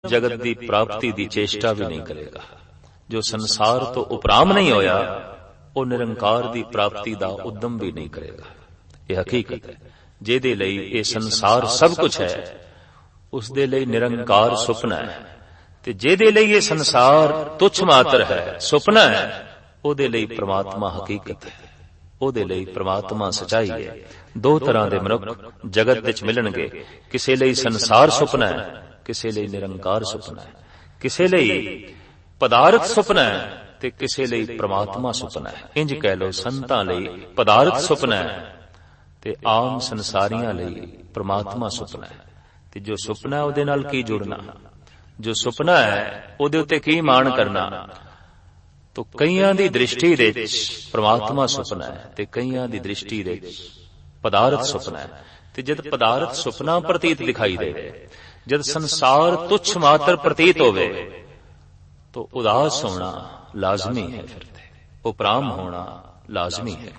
जगत की प्राप्ति की चेष्टा भी नहीं करेगा। जो संसार तो उपराम नहीं होया वो निरंकार की प्राप्ति का उद्यम भी नहीं करेगा। यह हकीकत है। जेदे लई ये संसार सब कुछ है उस दे लई निरंकार सुपना है, ते जेदे लई ये संसार तुच्छ मात्र है सुपना है ओदे लई परमात्मा हकीकत है, ओदे लई परमात्मा सच्चाई है। दो तरह के मनुख जगत विच मिलणगे, किसे लई संसार सुपना है, किसे लई निरंकार सुपना है, किसे लई पदार्थ सुपना है ते किसे लई परमात्मा सुपना है। इंज कह लो संतां लई पदार्थ सुपना है ते आम संसारियां लई परमात्मा सुपना है। ते जो सुपना है उहदे नाल की जुड़ना, जो सुपना है उहदे उत्ते की मान करना। तो कईयां दी दृष्टि दे परमात्मा सुपना है ते कईयां दी दृष्टि दे पदार्थ सुपना है। ते जद पदार्थ सुपना प्रतीत दिखाई दे, जद संसार तुच्छ मात्र प्रतीत होवे तो उदास होना लाजमी है, फिर उपराम होना लाजमी है।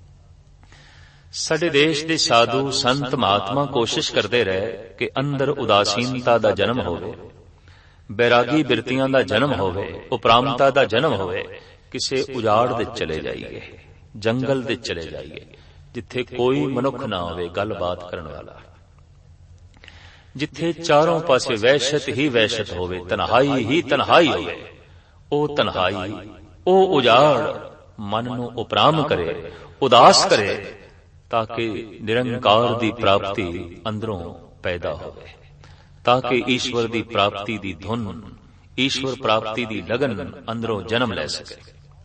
साडे देश दे साधु संत महात्मा कोशिश करते रहे कि अंदर उदासीनता दा जन्म होवे, बैरागी बिरतियां दा जन्म होवे, उपरामता दा जन्म होवे। किसे उजाड़ दे चले जाइए, जंगल दे चले जाइए जिथे कोई मनुख ना होवे गलबात करने वाला, जिथे चारों पासे वहशत ही वहशत होवे, तन्हाई ही तन्हाई होवे। ओ तन्हाई ओ उजाड़ मन नूं उपराम करे, उदास करे, ताकि निरंकार दी प्राप्ति अंदरों पैदा होवे, ताकि ईश्वर दी प्राप्ति दी धुन, ईश्वर प्राप्ति दी लगन अंदरों जन्म ले सके।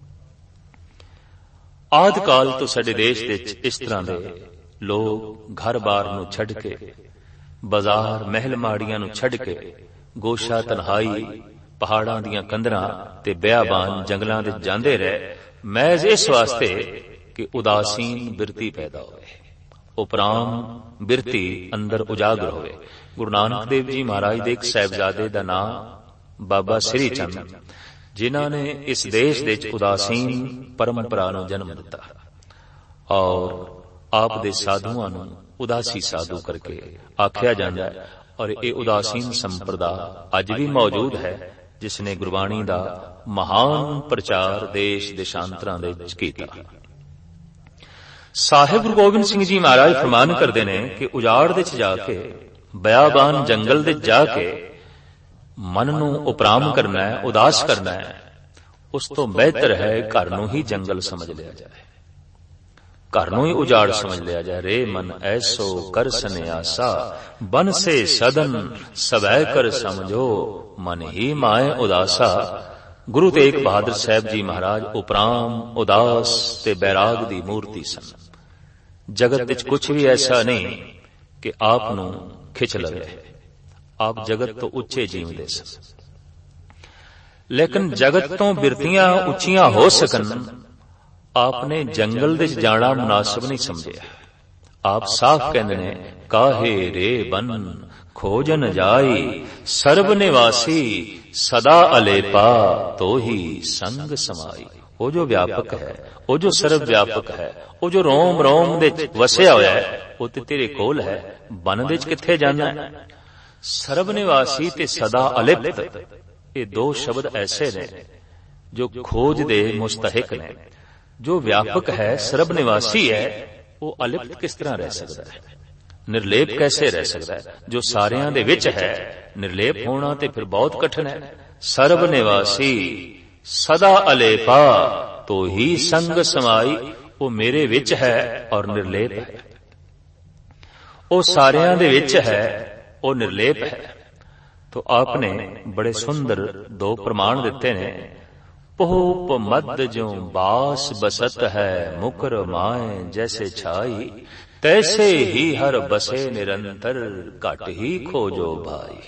आद काल तो साडे देश दे इस तरह दे लोग घर बार नूं छड्ड के, बाजार महल माड़ियां नूं छड्ड के, गोशा तन्हाई पहाड़ां दियां कंदरां ते बियाबान जंगलां दे जांदे रहे, महज इस वास्ते कि उदासीन बिरती पैदा होवे, उपराम बिरती अंदर उजागर होवे। गुरु नानक देव जी महाराज दे एक साहिबजादे दा नाम बाबा श्री चंद, जिन्हां ने इस देश दे उदासीन परंपरा नूं जन्म दिता और आप दे साधुआं नूं उदासी साधु करके आख्या जांदा है। और ये उदासीन संप्रदा अज भी मौजूद है, जिसने गुरबाणी दा महान प्रचार देश देशांतरां दे विच कीता। साहिब गुरु गोबिंद सिंह जी महाराज फरमान करते ने कि उजाड़ दे जाके, बयाबान जंगल दे जाके मन नूं उपराम करना है, उदास करना है, उस तो बेहतर है घर नूं ही जंगल समझ लिया जाए, घर नूं ही उजाड़ समझ लिया जाए। रे मन ऐसो कर सन्यासा, बन से सदन सबै कर समझो, मन ही माए उदासा। गुरु तेग बहादुर साहब जी महाराज उपराम, उदास ते बैराग दी मूर्ति सन। जगत विच कुछ भी ऐसा नहीं कि आप नूं खिच लवे, आप जगत तो उच्चे जीवदे सन, लेकिन जगत तो बिरतियां उच्चियां हो सकन आपने जंगल दे जाना मुनासिब नहीं समझिया। आप साफ कहंदे ने, काहे रे बन खोजन जाई, सर्व निवासी सदा अलेपा, तो ही संग समाई। वो जो व्यापक है, वो जो सर्व व्यापक है, वो जो रोम रोम दे वसिया होया है, वो ते तेरे कोल है, बन दे किथे जाना है। सर्व निवासी ते सदा अलिप्त, ये दो शब्द ऐसे ने जो खोज दे मुस्तहिक ने। जो व्यापक है, सर्व निवासी है, वो अलिप्त किस तरह रह सकता है, निर्लेप कैसे रह सकता है? जो सारियां दे विच है, निर्लेप होना ते फिर बहुत कठिन है। सर्व निवासी सदा अलेपा, तो ही संग समाई, वो मेरे विच है और निर्लेप है, वो सारियां दे विच है, वो निर्लेप है। तो आपने बड़े सुंदर दो प्रमाण दिते ने। पोप मद जो बास बसत है, मुकर माए जैसे छाई, तैसे ही हर बसे निरंतर, घट ही खोजो भाई।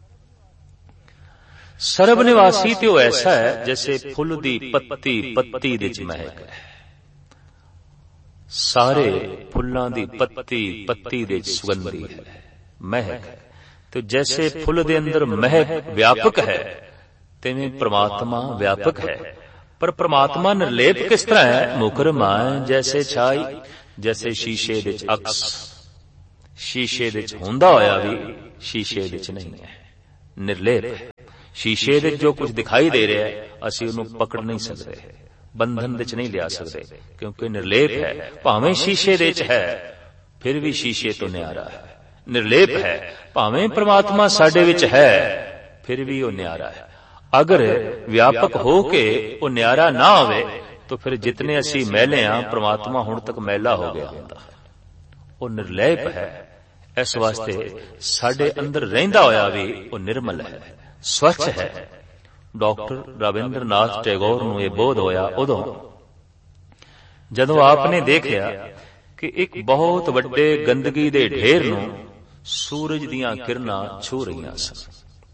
सर्वनिवासी तो ऐसा है जैसे फुल दी पत्ती पत्ती दे महक है, सारे फुल्लां दी पत्ती पत्ती दे सुगंधी है, महक है। तो जैसे फुल दे अंदर महक व्यापक है, तिवें परमात्मा व्यापक है। पर परमात्मा निर्लेप किस तरह है? मुकर माए जैसे छाई, जैसे शीशे दे अक्स, शीशे दे हुंदा होया भी शीशे दे नहीं है, ਨਿਰਲੇਪ ਹੈ। ਸ਼ੀਸ਼ੇ ਦੇ ਜੋ ਕੁਝ ਦਿਖਾਈ ਦੇ ਰਿਹਾ ਹੈ, ਅਸੀਂ ਉਹਨੂੰ ਪਕੜ ਨਹੀਂ ਸਕਦੇ, ਬੰਧਨ ਵਿੱਚ ਨਹੀਂ ਲਿਆ ਸਕਦੇ, ਕਿਉਂਕਿ ਨਿਰਲੇਪ ਹੈ। ਭਾਵੇਂ ਸ਼ੀਸ਼ੇ ਦੇ ਚ ਹੈ, ਫਿਰ ਵੀ ਸ਼ੀਸ਼ੇ ਤੋਂ ਨਿਆਰਾ ਹੈ। ਨਿਰਲੇਪ ਹੈ, ਭਾਵੇਂ ਪ੍ਰਮਾਤਮਾ ਸਾਡੇ ਵਿੱਚ ਹੈ, ਫਿਰ ਵੀ ਉਹ ਨਿਆਰਾ ਹੈ। ਅਗਰ ਵਿਆਪਕ ਹੋ ਕੇ ਉਹ ਨਿਆਰਾ ਨਾ ਹੋਵੇ ਤਾਂ ਫਿਰ ਜਿਤਨੇ ਅਸੀਂ ਮੈਲੇ ਹਾਂ, ਪ੍ਰਮਾਤਮਾ ਹੁਣ ਤੱਕ ਮੈਲਾ ਹੋ ਗਿਆ ਹੁੰਦਾ। ਉਹ ਨਿਰਲੇਪ ਹੈ, ਇਸ ਵਾਸਤੇ ਸਾਡੇ ਅੰਦਰ ਰਹਿੰਦਾ ਹੋਇਆ ਵੀ ਉਹ ਨਿਰਮਲ ਹੈ, ਸਵੱਛ ਹੈ। ਡਾਕਟਰ ਰਵਿੰਦਰਨਾਥ ਟੈਗੋਰ ਨੂੰ ਇਹ ਬੋਧ ਹੋਇਆ ਉਦੋਂ ਜਦੋਂ ਆਪ ਨੇ ਦੇਖਿਆ ਕਿ ਇੱਕ ਬਹੁਤ ਵੱਡੇ ਗੰਦਗੀ ਦੇ ਢੇਰ ਨੂੰ ਸੂਰਜ ਦੀਆਂ ਕਿਰਨਾਂ ਛੂ ਰਹੀਆਂ ਸਨ।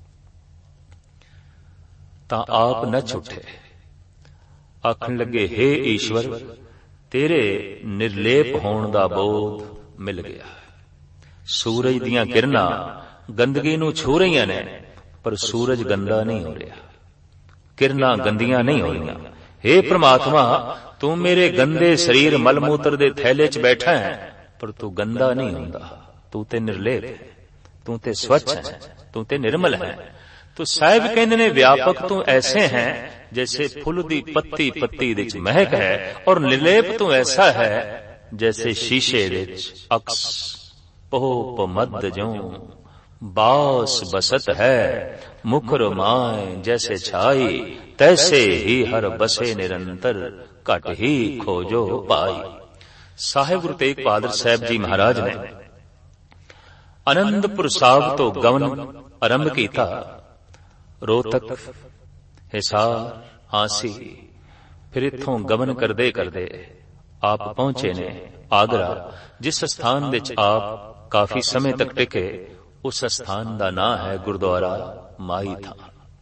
ਤਾਂ ਆਪ ਨੱਚ ਉੱਠੇ, ਆਖਣ ਲੱਗੇ, ਹੇ ਈਸ਼ਵਰ, ਤੇਰੇ ਨਿਰਲੇਪ ਹੋਣ ਦਾ ਬੋਧ ਮਿਲ ਗਿਆ। ਸੂਰਜ ਦੀਆਂ ਕਿਰਨਾਂ ਗੰਦਗੀ ਨੂੰ ਛੂ ਰਹੀਆਂ ਨੇ, ਪਰ ਸੂਰਜ ਗੰਦਾ ਨਹੀਂ ਹੋ ਰਿਹਾ, ਕਿਰਨਾਂ ਗੰਦੀਆਂ ਨਹੀਂ ਹੋ ਰਹੀਆਂ। ਹੇ ਪ੍ਰਮਾਤਮਾ, ਤੂੰ ਮੇਰੇ ਗੰਦੇ ਸਰੀਰ ਮਲ ਮੂਤਰ ਦੇ ਥੈਲੇ 'ਚ ਬੈਠਾ ਹੈ, ਪਰ ਤੂੰ ਗੰਦਾ ਨਹੀਂ ਹੁੰਦਾ। ਤੂੰ ਤੇ ਨਿਰਲੇਪ ਹੈ, ਤੂੰ ਤੇ ਸਵੱਛ ਹੈ, ਤੂੰ ਤੇ ਨਿਰਮਲ ਹੈ। ਤੋ ਸਾਹਿਬ ਕਹਿੰਦੇ ਨੇ, ਵਿਆਪਕ ਤੂੰ ਐਸੇ ਹੈ ਜੈਸੇ ਫੁੱਲ ਦੀ ਪੱਤੀ ਪੱਤੀ ਵਿੱਚ ਮਹਿਕ ਹੈ, ਔਰ ਨਿਰਲੇਪ ਤੂੰ ਐਸਾ ਹੈ ਜੈਸੇ ਸ਼ੀਸ਼ੇ ਵਿੱਚ ਅਕਸ ਪੋਪ ਮਦ ਜਿਉ ਬਾਸ ਬਸਤ ਹੈ, ਮੁਖ ਰਮਾਏ ਜੈਸੇ ਛਾਈ, ਤੈਸੇ ਹੀ ਹਰ ਬਸੇ ਨਿਰੰਤਰ, ਘਟ ਹੀ ਖੋਜੋ ਪਾਈ। ਸਾਹਿਬ ਗੁਰੂ ਤੇਗ ਬਹਾਦਰ ਸਾਹਿਬ ਜੀ ਮਹਾਰਾਜ ਨੇ ਆਨੰਦਪੁਰ ਸਾਹਿਬ ਤੋਂ ਗਮਨ ਆਰੰਭ ਕੀਤਾ। ਰੋਹਤਕ, ਹਿਸਾਰ, ਹਾਂਸੀ, ਫਿਰ ਇੱਥੋਂ ਗਮਨ ਕਰਦੇ ਕਰਦੇ ਆਪ ਪਹੁੰਚੇ ਨੇ ਆਗਰਾ, ਜਿਸ ਸਥਾਨ ਵਿੱਚ ਆਪ ਕਾਫੀ ਸਮੇਂ ਤੱਕ ਟਿਕੇ। ਉਸ ਸਥਾਨ ਦਾ ਨਾਂ ਹੈ ਗੁਰਦੁਆਰਾ ਮਾਈ ਥਾਂ।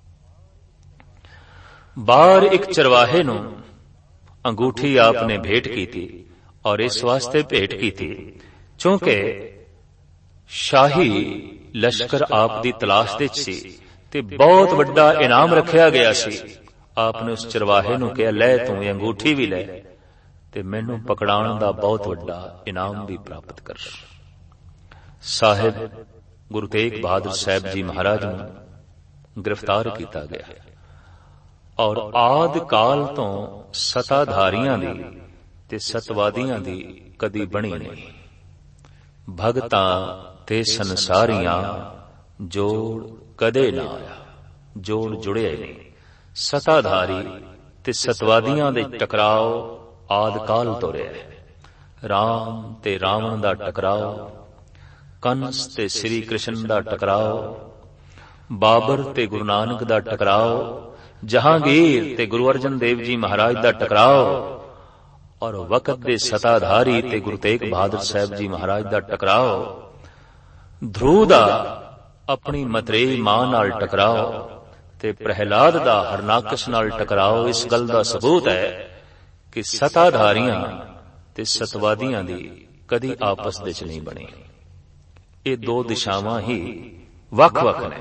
ਬਾਹਰ ਇੱਕ ਚਰਵਾਹੇ ਨੂੰ ਅੰਗੂਠੀ ਆਪ ਨੇ ਭੇਟ ਕੀਤੀ, ਔਰ ਇਸ ਵਾਸਤੇ ਭੇਟ ਕੀਤੀ ਕਿਉਂਕਿ ਸ਼ਾਹੀ ਲਸ਼ਕਰ ਆਪ ਦੀ ਤਲਾਸ਼ ਵਿੱਚ ਸੀ ਤੇ ਬਹੁਤ ਵੱਡਾ ਇਨਾਮ ਰੱਖਿਆ ਗਿਆ ਸੀ। ਆਪ ਨੇ ਉਸ ਚਰਵਾਹੇ ਨੂੰ ਕਿਹਾ, ਲੈ ਤੂੰ ਇਹ ਅੰਗੂਠੀ ਵੀ ਲੈ ਤੇ ਮੈਨੂੰ ਪਕੜਾਉਣ ਦਾ ਬਹੁਤ ਵੱਡਾ ਇਨਾਮ ਵੀ ਪ੍ਰਾਪਤ ਕਰ। ਸਾਹਿਬ ਗੁਰੂ ਤੇਗ ਬਹਾਦਰ ਸਾਹਿਬ ਜੀ ਮਹਾਰਾਜ ਨੂੰ ਗ੍ਰਿਫਤਾਰ ਕੀਤਾ ਗਿਆ, ਔਰ ਆਦਿ ਕਾਲ ਤੋਂ ਸਤਾਧਾਰੀਆਂ ਦੀ ਤੇ ਸਤਵਾਦੀਆਂ ਦੀ ਕਦੀ ਬਣੀ ਨਹੀਂ। ਭਗਤਾਂ ਤੇ ਸੰਸਾਰੀਆਂ ਜੋੜ ਕਦੇ ਨਾ ਆਇਆ, ਜੋੜ ਜੁੜਿਆ ਹੀ ਨਹੀਂ। ਸਤਾਧਾਰੀ ਤੇ ਸਤਵਾਦੀਆਂ ਦੇ ਟਕਰਾਓ ਆਦਿ ਕਾਲ ਤੋਂ ਰਿਹਾ। ਰਾਮ ਤੇ ਰਾਵਣ ਦਾ ਟਕਰਾਓ, ਕੰਸ ਤੇ ਸ੍ਰੀ ਕ੍ਰਿਸ਼ਨ ਦਾ ਟਕਰਾਓ, ਬਾਬਰ ਤੇ ਗੁਰੂ ਨਾਨਕ ਦਾ ਟਕਰਾਓ, ਜਹਾਂਗੀਰ ਤੇ ਗੁਰੂ ਅਰਜਨ ਦੇਵ ਜੀ ਮਹਾਰਾਜ ਦਾ ਟਕਰਾਓ, ਔਰ ਵਕਤ ਦੇ ਸਤਾਧਾਰੀ ਤੇ ਗੁਰੂ ਤੇਗ ਬਹਾਦਰ ਸਾਹਿਬ ਜੀ ਮਹਾਰਾਜ ਦਾ ਟਕਰਾਓ। ਧਰੂ ਦਾ ਆਪਣੀ ਮਤਰੇਈ ਮਾਂ ਨਾਲ ਟਕਰਾਓ ਤੇ ਪ੍ਰਹਿਲਾਦ ਦਾ ਹਰਨਾਕਸ਼ ਨਾਲ ਟਕਰਾਓ। ਇਸ ਗੱਲ ਦਾ ਸਬੂਤ ਹੈ ਕਿ ਸਤਾਧਾਰੀਆਂ ਤੇ ਸਤਵਾਦੀਆਂ ਦੀ ਕਦੀ ਆਪਸ ਵਿੱਚ ਨਹੀਂ ਬਣੀ। ਇਹ ਦੋ ਦਿਸ਼ਾਵਾਂ ਹੀ ਵੱਖ-ਵੱਖ ਨੇ।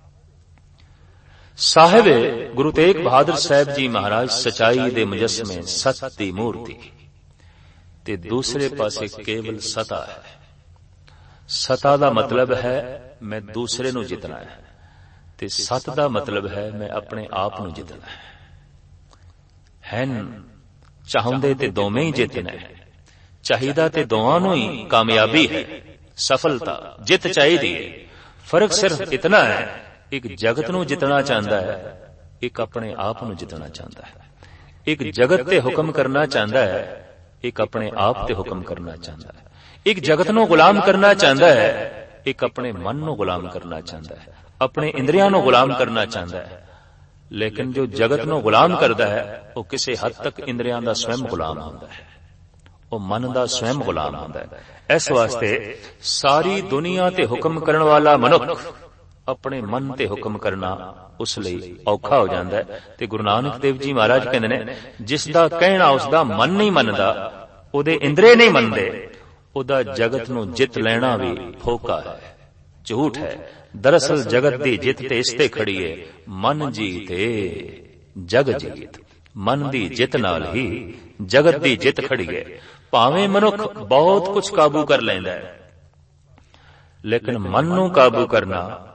ਸਾਹਿਬ ਗੁਰੂ ਤੇਗ ਬਹਾਦਰ ਸਾਹਿਬ ਜੀ ਮਹਾਰਾਜ ਸਚਾਈ ਦੇ ਮੁਜੱਸਮੇ, ਸਤ ਦੀ ਮੂਰਤੀ, ਤੇ ਦੂਸਰੇ ਪਾਸੇ ਕੇਵਲ ਸਤਾ ਹੈ। ਸਤਾ ਦਾ ਮਤਲਬ ਹੈ ਮੈਂ ਦੂਸਰੇ ਨੂੰ ਜਿੱਤਣਾ ਹੈ, ਤੇ ਸਤ ਦਾ ਮਤਲਬ ਹੈ ਮੈਂ ਆਪਣੇ ਆਪ ਨੂੰ ਜਿੱਤਣਾ ਹੈ। ਚਾਹੁੰਦੇ ਤੇ ਦੋਵੇਂ ਹੀ ਜਿੱਤਣਾ ਹੈ, ਚਾਹੀਦਾ ਤੇ ਦੋਵਾਂ ਨੂੰ ਹੀ ਕਾਮਯਾਬੀ ਹੈ, ਸਫਲਤਾ, ਜਿੱਤ ਚਾਹੀਦੀ ਹੈ। ਫਰਕ ਸਿਰਫ ਇਤਨਾ ਹੈ, ਇੱਕ ਜਗਤ ਨੂੰ ਜਿੱਤਣਾ ਚਾਹੁੰਦਾ ਹੈ, ਇੱਕ ਆਪਣੇ ਆਪ ਨੂੰ ਜਿੱਤਣਾ ਚਾਹੁੰਦਾ ਹੈ। ਇੱਕ ਜਗਤ ਤੇ ਹੁਕਮ ਕਰਨਾ ਚਾਹੁੰਦਾ ਹੈ, ਇੱਕ ਆਪਣੇ ਆਪ ਤੇ ਹੁਕਮ ਕਰਨਾ ਚਾਹੁੰਦਾ ਹੈ। ਇੱਕ ਜਗਤ ਨੂੰ ਗੁਲਾਮ ਕਰਨਾ ਚਾਹੁੰਦਾ ਹੈ, ਇੱਕ ਆਪਣੇ ਮਨ ਨੂੰ ਗੁਲਾਮ ਕਰਨਾ ਚਾਹੁੰਦਾ ਹੈ, ਆਪਣੇ ਇੰਦਰੀਆਂ ਨੂੰ ਗੁਲਾਮ ਕਰਨਾ ਚਾਹੁੰਦਾ ਹੈ। ਲੇਕਿਨ ਜੋ ਜਗਤ ਨੂੰ ਗੁਲਾਮ ਕਰਦਾ ਹੈ, ਉਹ ਕਿਸੇ ਹੱਦ ਤੱਕ ਇੰਦਰੀਆਂ ਦਾ ਸਵੈਮ ਗੁਲਾਮ ਹੁੰਦਾ ਹੈ, ਉਹ ਮਨ ਦਾ ਸਵੈਮ ਗੁਲਾਮ ਹੁੰਦਾ ਹੈ। ਇਸ ਵਾਸਤੇ ਸਾਰੀ ਦੁਨੀਆ ਤੇ ਹੁਕਮ ਕਰਨ ਵਾਲਾ ਮਨੁੱਖ ਆਪਣੇ ਮਨ ਤੇ ਹੁਕਮ ਕਰਨਾ ਉਸ ਲਈ ਔਖਾ ਹੋ ਜਾਂਦਾ ਹੈ। ਤੇ ਗੁਰੂ ਨਾਨਕ ਦੇਵ ਜੀ ਮਹਾਰਾਜ ਕਹਿੰਦੇ ਨੇ, ਜਿਸ ਦਾ ਕਹਿਣਾ ਉਸ ਦਾ ਮਨ ਨਹੀਂ ਮੰਨਦਾ, ਉਹਦੇ ਇੰਦਰੀ ਨਹੀਂ ਮੰਨਦੇ, ਉਹਦਾ ਜਗਤ ਨੂੰ ਜਿੱਤ ਲੈਣਾ ਵੀ ਫੋਕਾ ਹੈ, ਝੂਠ ਹੈ। ਦਰਅਸਲ ਜਗਤ ਦੀ ਜਿੱਤ ਤੇ ਇਸ ਤੇ ਖੜੀ ਹੈ, ਮਨ ਜੀਤੇ ਜਗ ਜੀਤ। ਮਨ ਦੀ ਜਿੱਤ ਨਾਲ ਹੀ ਜਗਤ ਦੀ ਜਿੱਤ ਖੜੀ ਹੈ। ਭਾਵੇਂ ਮਨੁੱਖ ਬਹੁਤ ਕੁਝ ਕਾਬੂ ਕਰ ਲੈਂਦਾ ਹੈ, ਲੇਕਿਨ ਮਨ ਨੂੰ ਕਾਬੂ ਕਰਨਾ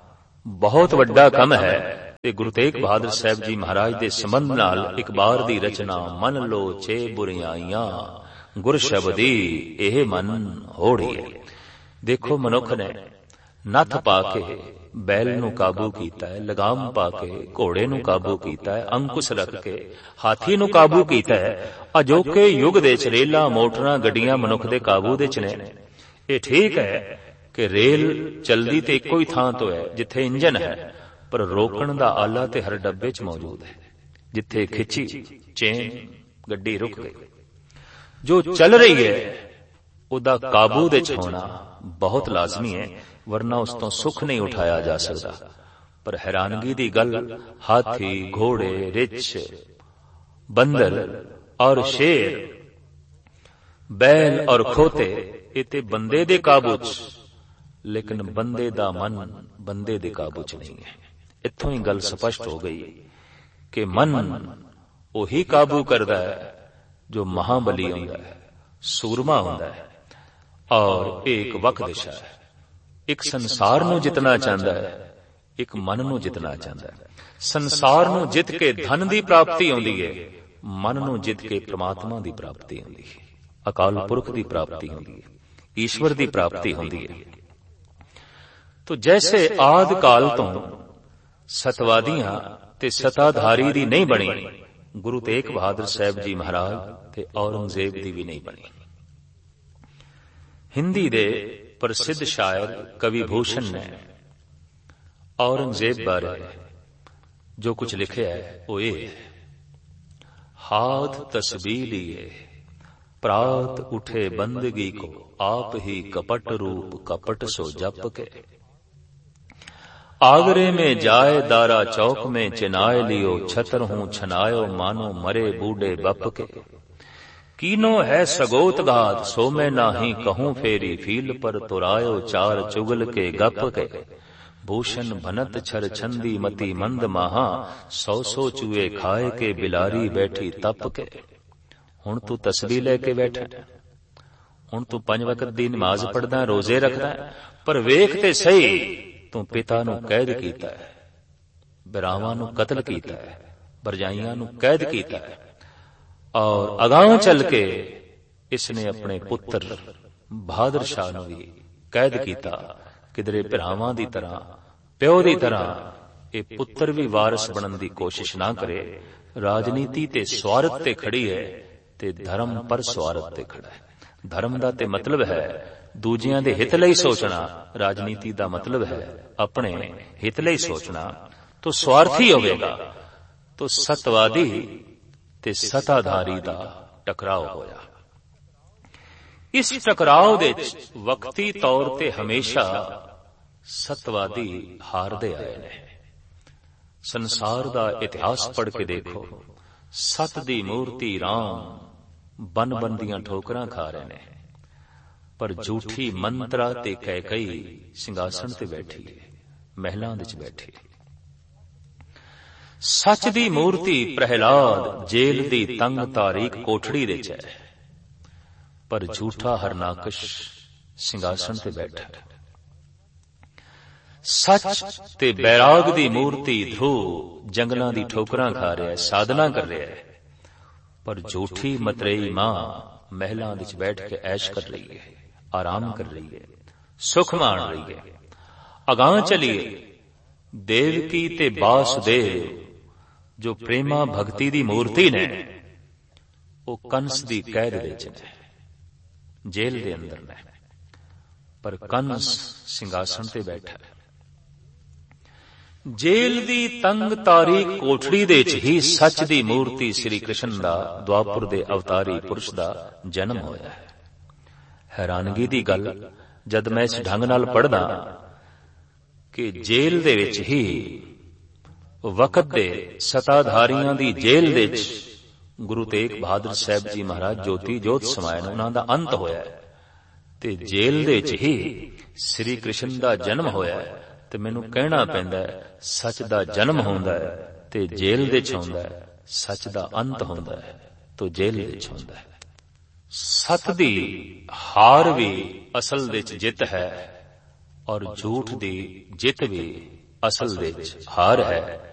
ਬਹੁਤ ਵੱਡਾ ਕੰਮ ਹੈ ਤੇ ਗੁਰੂ ਤੇਗ ਬਹਾਦਰ ਸਾਹਿਬ ਜੀ ਮਹਾਰਾਜ ਦੇ ਸੰਬੰਧ ਨਾਲ ਇੱਕ ਬਾਰ ਦੀ ਰਚਨਾ, ਮਨ ਲੋ ਛੇ ਬੁਰਿਆਈਆਂ ਗੁਰ ਸ਼ਬਦੀ ਇਹ ਮਨ ਹੋੜੀਏ। ਦੇਖੋ, ਮਨੁੱਖ ਨੇ ਨੱਥ ਪਾ ਕੇ ਬੈਲ ਨੂੰ ਕਾਬੂ ਕੀਤਾ ਹੈ, ਲਗਾਮ ਪਾ ਕੇ ਘੋੜੇ ਨੂੰ ਕਾਬੂ ਕੀਤਾ ਹੈ, ਅੰਕੁਸ਼ ਰੱਖ ਕੇ ਹਾਥੀ ਨੂੰ ਕਾਬੂ ਕੀਤਾ ਹੈ। ਅਜੋਕੇ ਯੁੱਗ ਦੇ ਚ ਰੇਲਾਂ, ਮੋਟਰਾਂ, ਗੱਡੀਆਂ ਮਨੁੱਖ ਦੇ ਕਾਬੂ ਦੇ ਚ ਨੇ। ਇਹ ਠੀਕ ਹੈ ਕਿ ਰੇਲ ਚਲਦੀ ਤੇ ਇੱਕੋ ਹੀ ਥਾਂ ਤੋਂ ਹੈ ਜਿੱਥੇ ਇੰਜਨ ਹੈ, ਪਰ ਰੋਕਣ ਦਾ ਆਲਾ ਤੇ ਹਰ ਡੱਬੇ ਚ ਮੌਜੂਦ ਹੈ। ਜਿੱਥੇ ਖਿੱਚੀ ਚੇਨ, ਗੱਡੀ ਰੁਕ ਗਈ। ਜੋ ਚੱਲ ਰਹੀ ਹੈ ਉਹਦਾ ਕਾਬੂ ਦੇ ਚ ਹੋਣਾ ਬਹੁਤ ਲਾਜ਼ਮੀ ਹੈ, ਵਰਨਾ ਉਸ ਤੋਂ ਸੁੱਖ ਨਹੀਂ ਉਠਾਇਆ ਜਾ ਸਕਦਾ। ਪਰ ਹੈਰਾਨਗੀ ਦੀ ਗੱਲ, ਹਾਥੀ, ਘੋੜੇ, ਰਿੱਛ, ਬੰਦਰ ਔਰ ਸ਼ੇਰ, ਬੈਲ ਔਰ ਖੋਤੇ, ਇਹ ਤੇ ਬੰਦੇ ਦੇ ਕਾਬੂ ਚ, ਲੇਕਿਨ ਬੰਦੇ ਦਾ ਮਨ ਬੰਦੇ ਦੇ ਕਾਬੂ ਚ ਨਹੀਂ ਹੈ। ਇੱਥੋਂ ਹੀ ਗੱਲ ਸਪਸ਼ਟ ਹੋ ਗਈ ਕਿ ਮਨ ਉਹੀ ਕਾਬੂ ਕਰਦਾ ਹੈ ਜੋ ਮਹਾਬਲੀ ਹੁੰਦਾ ਹੈ, ਸੂਰਮਾ ਹੁੰਦਾ ਹੈ। ਔਰ ਇਹ ਇੱਕ ਵਕ ਦਿਸ਼ਾ ਹੈ। ਇੱਕ ਸੰਸਾਰ ਨੂੰ ਜਿੱਤਣਾ ਚਾਹੁੰਦਾ ਹੈ, ਇੱਕ ਮਨ ਨੂੰ ਜਿੱਤਣਾ ਚਾਹੁੰਦਾ ਹੈ। ਸੰਸਾਰ ਨੂੰ ਜਿੱਤ ਕੇ ਧਨ ਦੀ ਪ੍ਰਾਪਤੀ ਆਉਂਦੀ ਹੈ, ਮਨ ਨੂੰ ਜਿੱਤ ਕੇ ਪ੍ਰਮਾਤਮਾ ਦੀ ਪ੍ਰਾਪਤੀ ਹੁੰਦੀ ਹੈ, ਅਕਾਲ ਪੁਰਖ ਦੀ ਪ੍ਰਾਪਤੀ ਹੁੰਦੀ ਹੈ, ਈਸ਼ਵਰ ਦੀ ਪ੍ਰਾਪਤੀ ਹੁੰਦੀ ਹੈ। ਤੋ ਜੈਸੇ ਆਦਿ ਕਾਲ ਤੋਂ ਸਤਵਾਦੀਆਂ ਤੇ ਸਤਾਧਾਰੀ ਦੀ ਨਹੀਂ ਬਣੀ, ਗੁਰੂ ਤੇਗ ਬਹਾਦਰ ਸਾਹਿਬ ਜੀ ਮਹਾਰਾਜ ਤੇ ਔਰੰਗਜ਼ੇਬ ਦੀ ਵੀ ਨਹੀਂ ਬਣੀ। ਹਿੰਦੀ ਦੇ ਪ੍ਰਸਿੱਧ ਸ਼ਾਇਰ ਕਵੀ ਭੂਸ਼ਣ ਨੇ ਔਰੰਗਜ਼ੇਬ ਬਾਰੇ ਜੋ ਕੁਝ ਲਿਖਿਆ ਹੈ ਉਹ ਇਹ ਹੈ, हाथ तस्बीह लिए प्रात उठे बंदगी को आप ही कपट रूप कपट सो जप के। आगरे में जाए दारा चौक में चिनाए लियो छतर हूं छनायो मानो मरे बूढ़े बप के। कीनो है सगोत गात सो मैं नाही कहूं फेरी फील पर तुरायो चार चुगल के गप के। भूषण भनत छर छंदी मती मंद महा सौ सौ चूहे खाए के बिलारी बैठी तप के। हुण तू तस्बीह लेके बैठा, हुण तू 5 वक्त दी नमाज पढ़दा, रोजे रखदा, पर वेख ते सही तू पिता नू कैद कीता है, बिरावां नू कतल कीता है, भरजाइयां नू कैद कीता है, और अगां चल के इसने अपने पुत्र बहादुर शाह नू भी कैद कीता। किधरे भरावां दी तरह, प्यो दी तरह ये पुत्र भी वारिस बनन दी कोशिश ना करे। राजनीति ते स्वार्थ ते खड़ी है ते धर्म पर स्वार्थ ते खड़ा है। धर्म दा ते मतलब है दूजियां दे हित लई सोचना, राजनीति दा मतलब है अपने हित लई सोचना। तो स्वार्थी होवेगा तो सतवादी ते सताधारी दा टकराव होया। इस टकराव दे वक्ती तौर ते हमेशा सतवादी हारदे आए ने। संसार दा इतिहास पढ़ के देखो, सत दी मूर्ति राम बन बंदियां ठोकरां खा रहे ने, पर झूठी मंत्रा ते कैकई सिंघासन ते बैठी है, महलां विच बैठी। सच दी मूर्ति प्रहलाद जेल दी तंग तारीक कोठड़ी दे च है, पर झूठा हरनाकश सिंघासन ते बैठा। सच ते बैराग दी मूर्ति ध्रुव जंगलां दी ठोकरां खा रहा है, साधना कर रहा है, पर झूठी मतरेई मां महलां विच बैठ के ऐश कर रही है, आराम कर रही है, सुख मान रही है। अगां चलिए देवकी ते वासुदेव जो प्रेमा भक्ति दी मूर्ति ने, वो कंस दी कैद दे च ने, जेल दे अंदर ने, पर कंस सिंघासन ते बैठा है। जेल दी तंग तारीक कोठड़ी दे च ही सच दी मूर्ति श्री कृष्ण दा द्वापर दे अवतारी पुरुष दा जन्म होया है। हैरानगी दी गल जद मैं इस ढंग नाल पढ़दा कि जेल दे विच ही वक्त दे सताधारियां दी जेल दे च गुरु तेग बहादुर साहब जी महाराज ज्योति जोत समाए ने, उन्हां दा अंत होया है, ते जेल दे च ही श्री कृष्ण दा जन्म होया है। ते मैनू कहना पैंदा है सच दा जन्म होंदा है ते जेल दे च होंदा है, सच दा अंत होंदा है तो जेल दे च होंदा है। सत दी हार भी असल दे च जित है और झूठ दी जित भी ਅਸਲ ਵਿੱਚ ਹਾਰ ਹੈ।